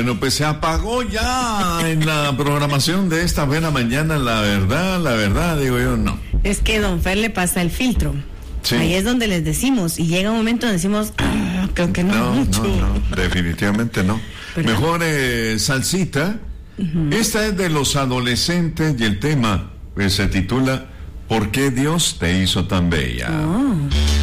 Bueno, pues se apagó ya en la programación de esta buena mañana, la verdad, digo yo, no. Es que don Fer le pasa el filtro. Sí. Ahí es donde les decimos, y llega un momento donde decimos, creo que no mucho. No, definitivamente no. ¿Verdad? Mejor salsita. Esta es de los adolescentes y el tema se titula ¿Por qué Dios te hizo tan bella?